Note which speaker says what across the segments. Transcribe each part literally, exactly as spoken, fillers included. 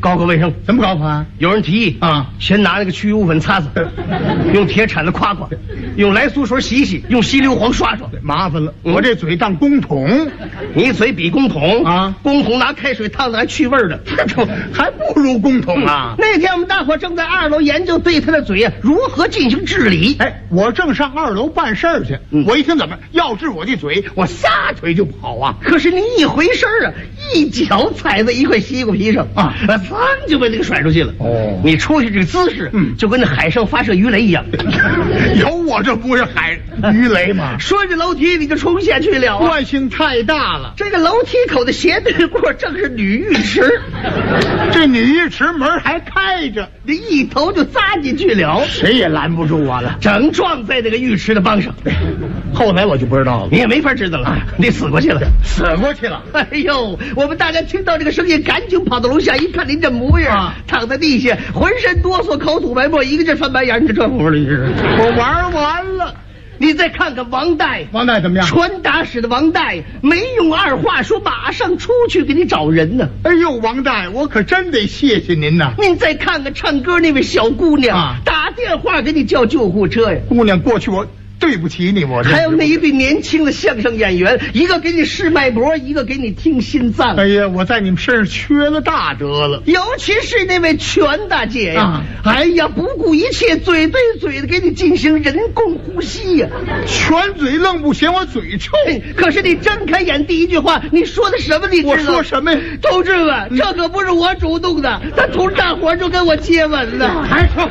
Speaker 1: 搞搞卫生。
Speaker 2: 怎么搞法？
Speaker 1: 有人提议
Speaker 2: 啊，
Speaker 1: 先拿那个去污粉擦擦，用铁铲子夸夸，用来苏水洗洗，用稀硫磺刷刷。
Speaker 2: 麻烦了，
Speaker 1: 嗯、
Speaker 2: 我这嘴当公桶，
Speaker 1: 你嘴比公桶
Speaker 2: 啊，
Speaker 1: 公桶拿开水烫的还去味儿的，
Speaker 2: 还不如公桶啊、
Speaker 1: 嗯。那天我们大伙正在二楼研究对他的嘴啊如何进行治理。
Speaker 2: 哎，我正上二楼办事儿去，嗯、我一听怎么要治我的嘴，我撒腿就跑啊！
Speaker 1: 可是你一回身啊，一脚踩在一块西瓜皮上啊，噌就被那个甩出去了。哦，你出去这个姿势，嗯，就跟那海上发射鱼雷一样。
Speaker 2: 有我这不是海鱼雷吗？
Speaker 1: 顺着楼梯你就冲下去了、啊，
Speaker 2: 惯性太大了。
Speaker 1: 这个楼梯口的斜对过正是女浴池，
Speaker 2: 这女浴池门还开着，
Speaker 1: 你一头就扎进去了，
Speaker 2: 谁也拦不住我了，
Speaker 1: 整撞在那个浴池的帮上。
Speaker 2: 后来我就不知道了，
Speaker 1: 你也没法知道了，啊、你死过去了，
Speaker 2: 死过去了。
Speaker 1: 哎呦，我们大家听到这个声音，赶紧跑到楼下，一看您这模样，啊、躺在地下，浑身哆嗦，口吐白沫，一个劲翻白眼，你这活了，你是
Speaker 2: 我玩完了。
Speaker 1: 你再看看王大爷，
Speaker 2: 王大爷怎么样？
Speaker 1: 传达室的王大爷没用二话说，马上出去给你找人呢。
Speaker 2: 哎呦，王大爷，我可真得谢谢您呐！
Speaker 1: 您再看看唱歌那位小姑娘，啊、打电话给你叫救护车呀。
Speaker 2: 姑娘，过去我对不起你，我
Speaker 1: 还有那一对年轻的相声演员，一个给你试脉搏，一个给你听心脏。
Speaker 2: 哎呀，我在你们身上缺了大德了。
Speaker 1: 尤其是那位全大姐呀，啊、哎呀，不顾一切，嘴对嘴的给你进行人工呼吸呀。
Speaker 2: 全嘴愣不嫌我嘴臭，
Speaker 1: 可是你睁开眼第一句话，你说的什么？你知道？
Speaker 2: 我说什么呀？
Speaker 1: 同志们，嗯、这可不是我主动的，他同大伙就跟我接吻了。
Speaker 2: 还说。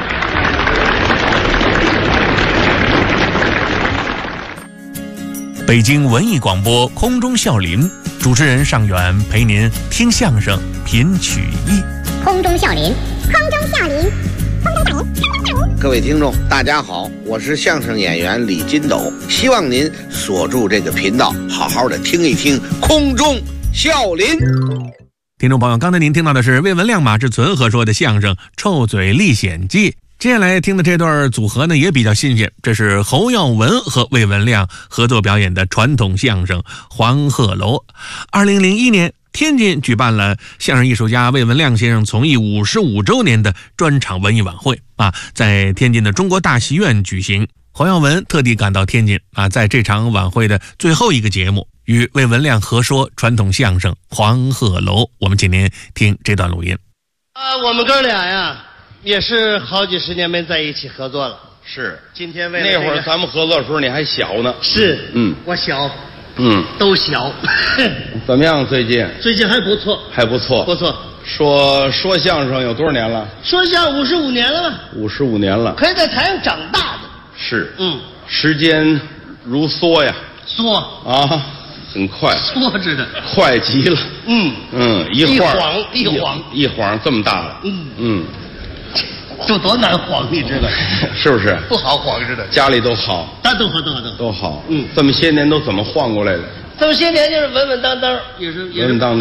Speaker 3: 北京文艺广播空中笑林，主持人尚远陪您听相声品曲艺。
Speaker 4: 空中笑林，空中笑林，空中笑林。
Speaker 5: 各位听众大家好，我是相声演员李金斗，希望您锁住这个频道，好好的听一听空中笑林。
Speaker 3: 听众朋友，刚才您听到的是魏文亮、马志存合说的相声《臭嘴历险记》。接下来听的这段组合呢也比较新鲜，这是侯耀文和魏文亮合作表演的传统相声《黄鹤楼》。二零零一年，天津举办了相声艺术家魏文亮先生从艺五十五周年的专场文艺晚会啊，在天津的中国大戏院举行。侯耀文特地赶到天津啊，在这场晚会的最后一个节目，与魏文亮合说传统相声《黄鹤楼》。我们请您听这段录音。
Speaker 1: 啊，我们哥俩呀，也是好几十年没在一起合作了。
Speaker 6: 是，
Speaker 1: 今天为了、
Speaker 6: 这个、
Speaker 1: 那
Speaker 6: 会儿咱们合作的时候你还小呢。
Speaker 1: 是，
Speaker 6: 嗯，
Speaker 1: 我小，
Speaker 6: 嗯，
Speaker 1: 都小。
Speaker 6: 怎么样？最近？
Speaker 1: 最近还不错，
Speaker 6: 还不错，
Speaker 1: 不错。
Speaker 6: 说说相声有多少年了？
Speaker 1: 说相声五十五年了吧？
Speaker 6: 五十五年了，
Speaker 1: 可以在台上长大的。
Speaker 6: 是，
Speaker 1: 嗯，
Speaker 6: 时间如梭呀，
Speaker 1: 梭
Speaker 6: 啊，很快，
Speaker 1: 梭着的，
Speaker 6: 快极了。
Speaker 1: 嗯
Speaker 6: 嗯，一
Speaker 1: 一
Speaker 6: 晃
Speaker 1: 晃一晃
Speaker 6: 一晃这么大了。
Speaker 1: 嗯
Speaker 6: 嗯。
Speaker 1: 就多难晃，你知道？
Speaker 6: 是不是？
Speaker 1: 不好晃似的。
Speaker 6: 家里都好，
Speaker 1: 大都好，都好，都好。
Speaker 6: 都好。
Speaker 1: 嗯，
Speaker 6: 这么些年都怎么晃过来的？
Speaker 1: 这么些年就是稳稳当当，也是
Speaker 6: 稳稳当当。